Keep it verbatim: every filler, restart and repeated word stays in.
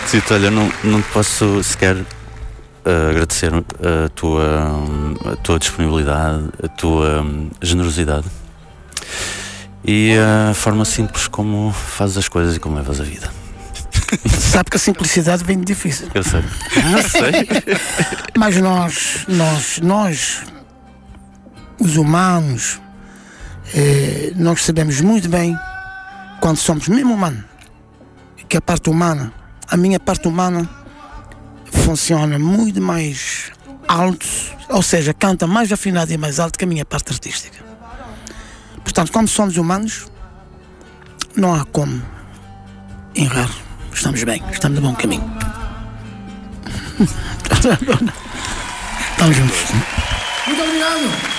Tito, olha, não, não te posso sequer uh, agradecer a tua, a tua disponibilidade, a tua um, generosidade e a forma simples como fazes as coisas e como levas a vida. Sabe que a simplicidade vem difícil. Eu sei. Eu sei. Mas nós, nós, nós, os humanos, eh, nós sabemos muito bem quando somos mesmo humanos, que a parte humana, a minha parte humana funciona muito mais alto, ou seja, canta mais afinado e mais alto que a minha parte artística. Portanto, quando somos humanos, não há como errar. Estamos bem, estamos no bom caminho. Estamos juntos. Muito obrigado.